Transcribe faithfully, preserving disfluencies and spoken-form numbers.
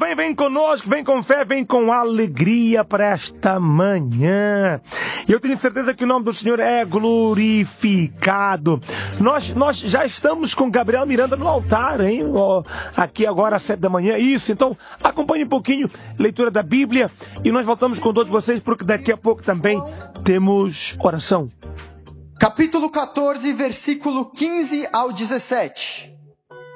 vem, vem conosco, vem com fé, vem com alegria para esta manhã. Eu tenho certeza que o nome do Senhor é glorificado. Nós, nós já estamos com Gabriel Miranda no altar, hein? Aqui agora às sete da manhã, isso. Então, acompanhe um pouquinho a leitura da Bíblia e nós voltamos com todos vocês, porque daqui a pouco também temos oração. Capítulo quatorze, versículo quinze ao dezessete.